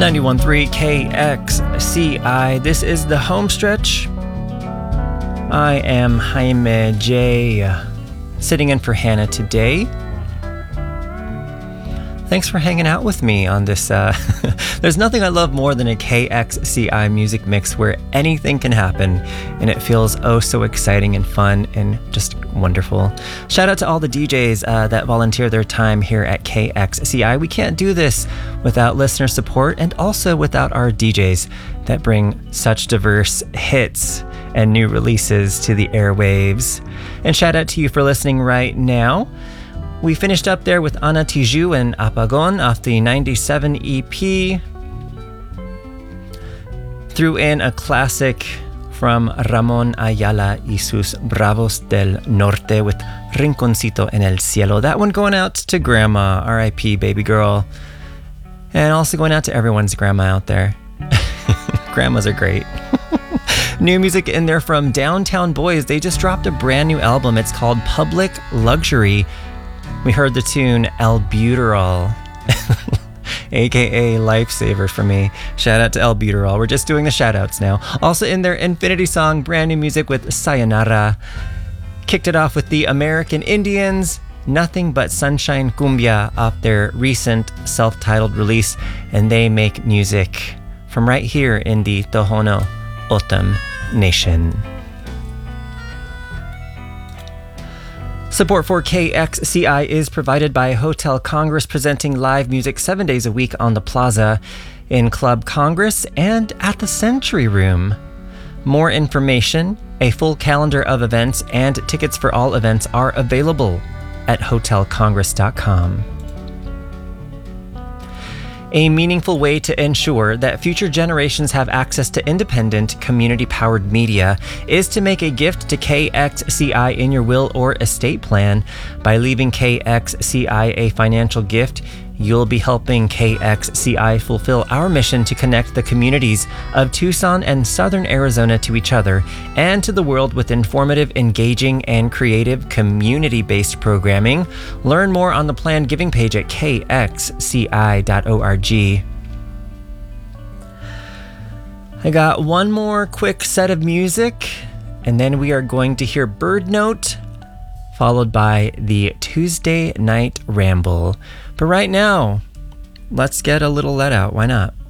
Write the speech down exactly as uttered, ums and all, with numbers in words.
ninety-one point three K X C I. This is the home stretch. I am Jaime J, sitting in for Hannah today. Thanks for hanging out with me on this. Uh, there's nothing I love more than a K X C I music mix where anything can happen and it feels oh so exciting and fun and just wonderful. Shout out to all the D Js uh, that volunteer their time here at K X C I. We can't do this without listener support and also without our D Js that bring such diverse hits and new releases to the airwaves. And shout out to you for listening right now. We finished up there with Ana Tijoux and Apagon off the ninety-seven E P. Threw in a classic from Ramon Ayala y sus Bravos del Norte with Rinconcito en el Cielo. That one going out to Grandma, R I P baby girl. And also going out to everyone's grandma out there. Grandmas are great. New music in there from Downtown Boys. They just dropped a brand new album. It's called Public Luxury. We heard the tune Albuterol, aka Lifesaver for me. Shout out to Albuterol. We're just doing the shout outs now. Also in their Infinity Song, brand new music with Sayonara. Kicked it off with the American Indians, Nothing But Sunshine Cumbia off their recent self-titled release. And they make music from right here in the Tohono O'odham Nation. Support for K X C I is provided by Hotel Congress, presenting live music seven days a week on the plaza, in Club Congress, and at the Century Room. More information, a full calendar of events, and tickets for all events are available at hotel congress dot com. A meaningful way to ensure that future generations have access to independent, community-powered media is to make a gift to K X C I in your will or estate plan. By leaving K X C I a financial gift, you'll be helping K X C I fulfill our mission to connect the communities of Tucson and Southern Arizona to each other and to the world with informative, engaging, and creative community-based programming. Learn more on the planned giving page at k x c i dot org. I got one more quick set of music, and then we are going to hear Bird Note, followed by the Tuesday Night Ramble. But right now, let's get a little let out. Why not?